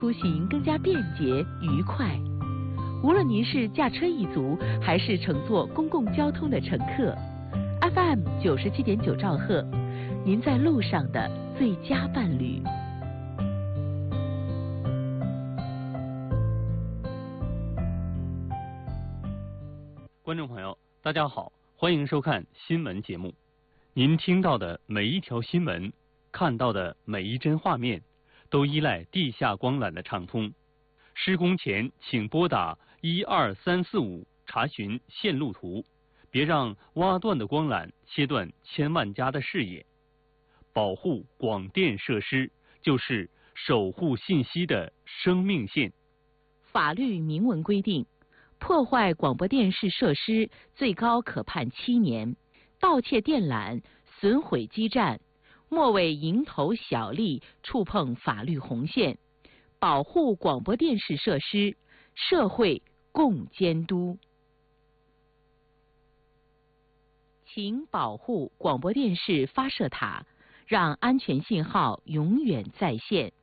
出行更加便捷愉快。无论您是驾车一族，还是乘坐公共交通的乘客 ，FM 97.9兆赫，您在路上的最佳伴侣。 观众朋友，大家好，欢迎收看新闻节目。您听到的每一条新闻，看到的每一帧画面，都依赖地下光缆的畅通。施工前请拨打12345查询线路图，别让挖断的光缆切断千万家的视野。保护广电设施，就是守护信息的生命线。 法律明文规定，破坏广播电视设施最高可判7年，盗窃电缆、损毁基站，莫为蝇头小利触碰法律红线。保护广播电视设施，社会共监督。请保护广播电视发射塔，让安全信号永远在线。